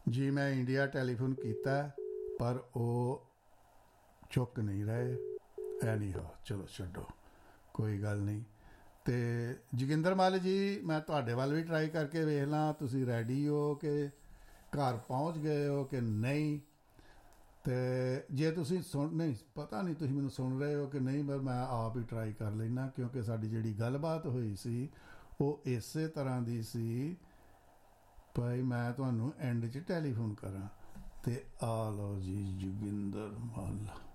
ਜੀ ਮੈਂ India telephone ਕੀਤਾ ਪਰ ਉਹ ਚੁੱਕ ਨਹੀਂ ਰਹੇ। ਇਹ ਨਹੀਂ ਹੋ, ਚਲੋ ਛੱਡੋ, ਕੋਈ ਗੱਲ ਨਹੀਂ। ਅਤੇ ਜੋਗਿੰਦਰ ਮੱਲ ਜੀ, ਮੈਂ ਤੁਹਾਡੇ ਵੱਲ ਵੀ ਟਰਾਈ ਕਰਕੇ ਵੇਖ ਲਾਂ, ਤੁਸੀਂ ਰੈਡੀ ਹੋ ਕਿ ਘਰ ਪਹੁੰਚ ਗਏ ਹੋ ਕਿ ਨਹੀਂ। ਅਤੇ ਜੇ ਤੁਸੀਂ ਨਹੀਂ, ਪਤਾ ਨਹੀਂ ਤੁਸੀਂ ਮੈਨੂੰ ਸੁਣ ਰਹੇ ਹੋ ਕਿ ਨਹੀਂ, ਪਰ ਮੈਂ ਆਪ ਹੀ ਟਰਾਈ ਕਰ ਲੈਂਦਾ, ਕਿਉਂਕਿ ਸਾਡੀ ਜਿਹੜੀ ਗੱਲਬਾਤ ਹੋਈ ਸੀ ਉਹ ਇਸੇ ਤਰ੍ਹਾਂ ਦੀ ਸੀ ਭਾਈ ਮੈਂ ਤੁਹਾਨੂੰ ਐਂਡ 'ਚ ਟੈਲੀਫੋਨ ਕਰਾਂ। ਅਤੇ ਆ ਲਓ ਜੀ ਜੋਗਿੰਦਰ ਮੱਲ।